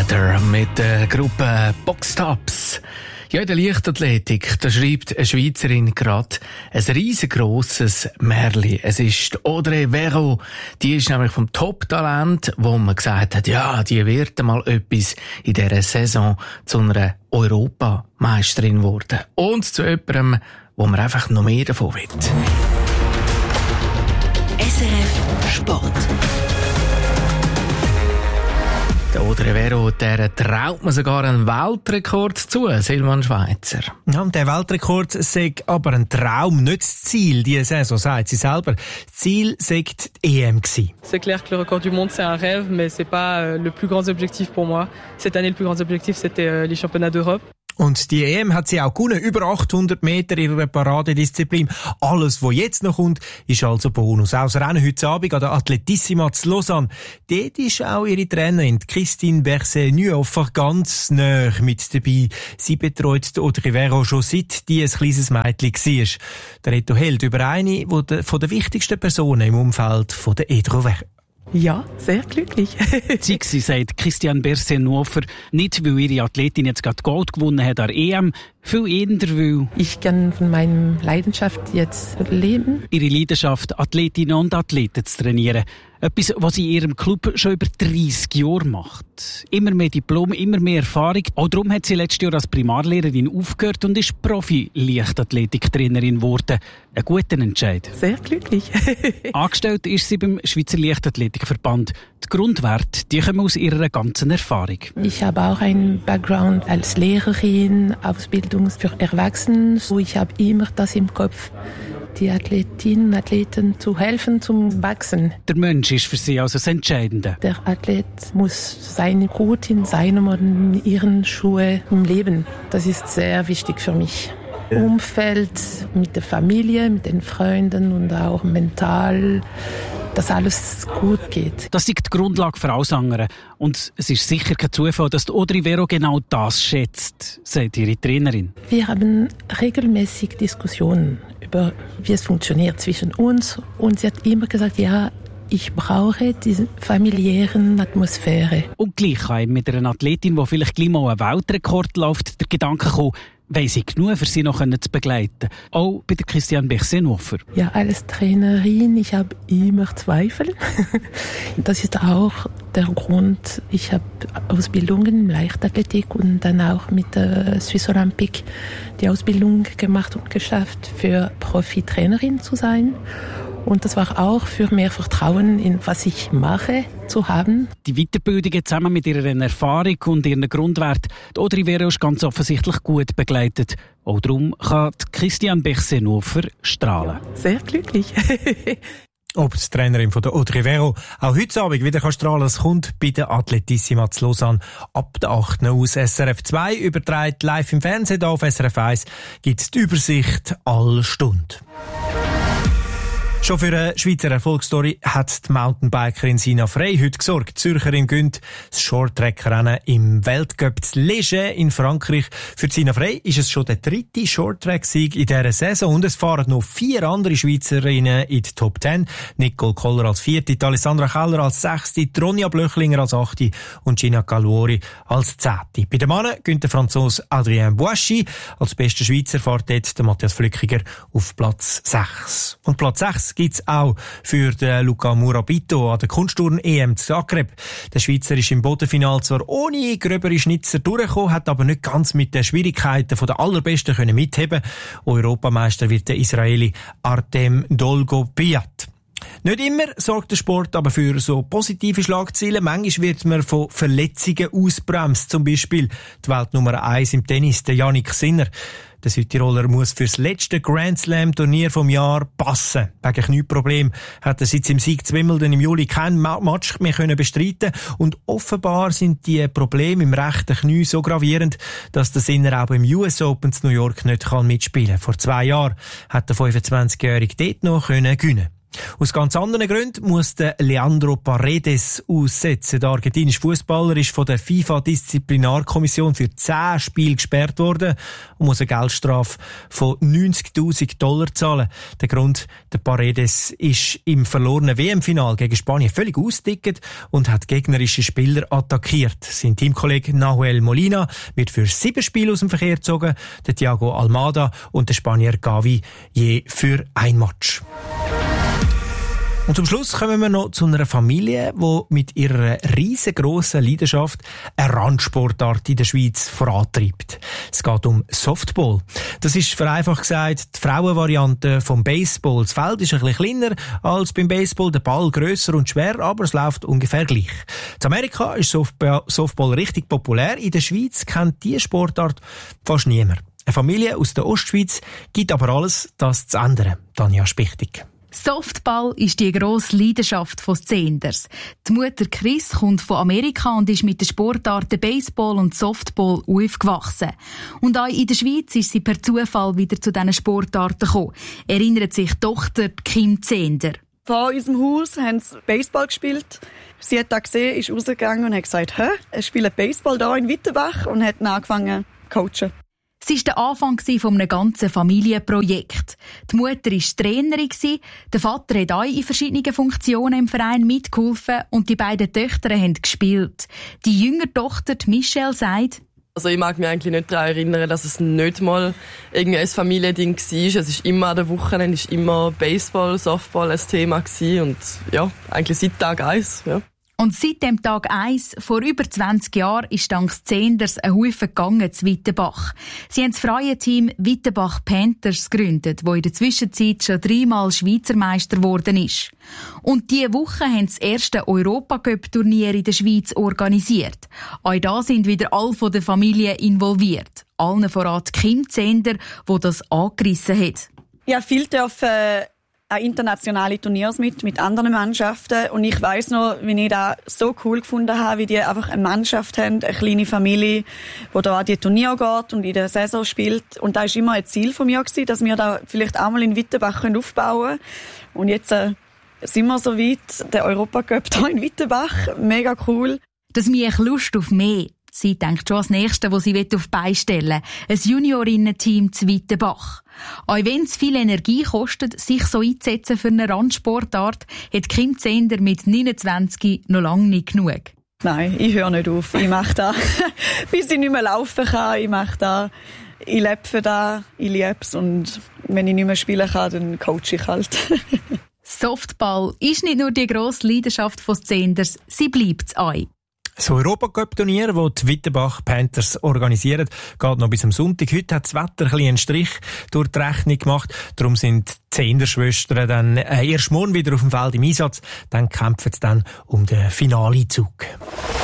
Weather mit der Gruppe Boxtops. Ja, in der Leichtathletik, da schreibt eine Schweizerin gerade ein riesengroßes Märchen. Es ist Audrey Vero. Die ist nämlich vom Top-Talent, wo man gesagt hat, ja, die wird mal etwas in dieser Saison zu einer Europameisterin werden. Und zu jemandem, wo man einfach noch mehr davon will. SRF Sport. Der Audrey Vero, der traut man sogar einen Weltrekord zu, Silvan Schweizer. Ja, und der Weltrekord sei aber ein Traum, nicht das Ziel diese Saison, sagt sie selber. Das Ziel sei die EM gewesen. C'est clair que le record du monde, c'est un rêve, mais c'est pas le plus grand objectif pour moi. Cette année, le plus grand objectif, c'était les championnats d'Europe. Und die EM hat sie auch gewonnen, über 800 Meter ihrer Paradedisziplin. Alles, was jetzt noch kommt, ist also Bonus. Auch das Rennen heute Abend an der Atletissima zu Lausanne. Dort ist auch ihre Trainerin, Christine Berset-Nuoffer, ganz nah mit dabei. Sie betreut die Audrey Vero schon seit die ein kleines Mädchen war. Der Reto Held über eine von den wichtigsten Personen im Umfeld von der Audrey Vero. Ja, sehr glücklich. Sie sagt Christiane Berset-Nuoffer, nicht weil ihre Athletin jetzt gerade Gold gewonnen hat an der EM, viel eher, weil ich kann von meiner Leidenschaft jetzt leben. Ihre Leidenschaft, Athletinnen und Athleten zu trainieren. Etwas, was sie in ihrem Club schon über 30 Jahre macht. Immer mehr Diplom, immer mehr Erfahrung. Auch darum hat sie letztes Jahr als Primarlehrerin aufgehört und ist Profi-Leichtathletiktrainerin geworden. Ein guter Entscheid. Sehr glücklich. Angestellt ist sie beim Schweizer Leichtathletikverband. Die Grundwerte, die kommen aus ihrer ganzen Erfahrung. Ich habe auch einen Background als Lehrerin, Ausbildung für Erwachsene. So, ich habe immer das im Kopf, die Athletinnen und Athleten zu helfen zum Wachsen. Der Mensch ist für sie also das Entscheidende. Der Athlet muss gut in seinem und in ihren Schuhen leben. Das ist sehr wichtig für mich. Umfeld mit der Familie, mit den Freunden und auch mental, dass alles gut geht. Das ist die Grundlage für alles andere. Und es ist sicher kein Zufall, dass Audrey Vero genau das schätzt, sagt ihre Trainerin. Wir haben regelmäßig Diskussionen über, wie es funktioniert zwischen uns. Und sie hat immer gesagt, ja, ich brauche diese familiären Atmosphäre. Und gleich kann mit einer Athletin, die vielleicht gleich mal einen Weltrekord läuft, der Gedanke kommen, weiss ich genug, für sie noch zu begleiten. Auch bei der Christiane Berset-Nuoffer. Ja, als Trainerin, ich habe immer Zweifel. Das ist auch der Grund, ich habe Ausbildungen in Leichtathletik und dann auch mit der Swiss Olympic die Ausbildung gemacht und geschafft, für Profi-Trainerin zu sein. Und das war auch für mehr Vertrauen in was ich mache zu haben. Die Weiterbildungen zusammen mit ihrer Erfahrung und ihren Grundwerten, die Audrey Vero ist ganz offensichtlich gut begleitet. Auch darum kann Christiane Berset-Nuoffer strahlen. Ja, sehr glücklich. Ob die Trainerin von der Audrey Vero auch heute Abend wieder strahlen kann, das kommt bei der Atletissima zu Lausanne ab der 8. aus. SRF 2 überträgt live im Fernsehen. Hier auf SRF 1 gibt es die Übersicht alle Stunde. Schon für eine Schweizer Erfolgsstory hat die Mountainbikerin Sina Frey heute gesorgt. Die Zürcherin gönnt das Shorttrack-Rennen im Weltcup zu Leger in Frankreich. Für Sina Frey ist es schon der 3. Shorttrack-Sieg in dieser Saison und es fahren noch 4 andere Schweizerinnen in die Top 10. Nicole Koller als 4., Alessandra Keller als 6., Ronja Blöchlinger als 8. und Gina Caluori als 10. Bei den Männern gönnt der Franzose Adrien Bouachy. Als bester Schweizer fährt dort der Matthias Flückiger auf Platz 6. Und Platz 6 gibt's auch für den Luca Murabito an der Kunstturn-EM Zagreb. Der Schweizer ist im Bodenfinal zwar ohne gröbere Schnitzer durchgekommen, hat aber nicht ganz mit den Schwierigkeiten der Allerbesten können mitheben. Europameister wird der Israeli Artem Dolgopiat. Nicht immer sorgt der Sport aber für so positive Schlagzeilen. Manchmal wird man von Verletzungen ausbremst. Zum Beispiel die Weltnummer 1 im Tennis, der Jannik Sinner. Der Südtiroler muss fürs letzte Grand Slam Turnier vom Jahr passen. Wegen Knieproblem hat er seit seinem Sieg zu Wimbledon im Juli kein Match mehr bestreiten. Und offenbar sind die Probleme im rechten Knie so gravierend, dass der Sinner auch im US Open zu New York nicht mitspielen kann. Vor 2 Jahren hat der 25-Jährige dort noch gewinnen. Aus ganz anderen Gründen muss der Leandro Paredes aussetzen. Der argentinische Fußballer ist von der FIFA-Disziplinarkommission für 10 Spiele gesperrt worden und muss eine Geldstrafe von $90.000 zahlen. Der Grund, der Paredes ist im verlorenen WM-Final gegen Spanien völlig ausgedickt und hat gegnerische Spieler attackiert. Sein Teamkollege Nahuel Molina wird für 7 Spiele aus dem Verkehr gezogen, der Thiago Almada und der Spanier Gavi je für ein Match. Und zum Schluss kommen wir noch zu einer Familie, die mit ihrer riesengroßen Leidenschaft eine Randsportart in der Schweiz vorantreibt. Es geht um Softball. Das ist vereinfacht gesagt die Frauenvariante vom Baseball. Das Feld ist ein bisschen kleiner als beim Baseball, der Ball grösser und schwer, aber es läuft ungefähr gleich. In Amerika ist Softball richtig populär. In der Schweiz kennt diese Sportart fast niemand. Eine Familie aus der Ostschweiz gibt aber alles, das zu ändern. Tanja Spichtig. Softball ist die grosse Leidenschaft von Zehnders. Die Mutter Chris kommt von Amerika und ist mit den Sportarten Baseball und Softball aufgewachsen. Und auch in der Schweiz ist sie per Zufall wieder zu diesen Sportarten gekommen, erinnert sich die Tochter Kim Zehnder. Vor unserem Haus haben sie Baseball gespielt. Sie hat das gesehen, ist rausgegangen und hat gesagt, es spielt Baseball hier in Wittenbach, und hat dann angefangen zu coachen. Es war der Anfang von einem ganzen Familienprojekt. Die Mutter war Trainerin, der Vater hat auch in verschiedenen Funktionen im Verein mitgeholfen und die beiden Töchter haben gespielt. Die jüngere Tochter, Michelle, sagt: Also ich mag mich eigentlich nicht daran erinnern, dass es nicht mal irgendein Familiending war. Es ist immer an der Wochenende, ist immer Baseball, Softball ein Thema gewesen und ja, eigentlich seit Tag 1. Ja. Und seit dem Tag 1, vor über 20 Jahren, ist dank Zehnders ein Haufen gegangen zu Wittenbach. Sie haben das freie Team Wittenbach Panthers gegründet, das in der Zwischenzeit schon 3-mal Schweizer Meister geworden ist. Und diese Woche haben das erste Europacup-Turnier in der Schweiz organisiert. Auch da sind wieder alle von der Familie involviert. Allen voran Kim Zehnder, die das angerissen hat. Ja, viel dürfen an internationale Turniers mit anderen Mannschaften. Und ich weiss noch, wie ich das so cool gefunden habe, wie die einfach eine Mannschaft haben, eine kleine Familie, die da an die Turnier geht und in der Saison spielt. Und das war immer ein Ziel von mir, dass wir da vielleicht auch mal in Wittenbach aufbauen können. Und jetzt sind wir so weit, der Europacup hier in Wittenbach. Mega cool. Das macht Lust auf mehr. Sie denkt schon als Nächste, wo sie auf die Beine stellen will. Ein Juniorinnen-Team zu Wittenbach. Auch wenn es viel Energie kostet, sich so einzusetzen für eine Randsportart, hat Kim Zehnder mit 29 noch lange nicht genug. Nein, ich höre nicht auf. Ich mache das, bis ich nicht mehr laufen kann. Ich mache das. Ich lebe für das. Ich liebe es. Und wenn ich nicht mehr spielen kann, dann coache ich halt. Softball ist nicht nur die grosse Leidenschaft von Zehnders, sie bleibt es auch. Das Europacup-Turnier, das die Wittenbach Panthers organisieren, geht noch bis am Sonntag. Heute hat das Wetter ein bisschen einen Strich durch die Rechnung gemacht. Darum sind die Zehnder-Schwestern dann erst morgen wieder auf dem Feld im Einsatz. Dann kämpfen sie dann um den Finaleinzug.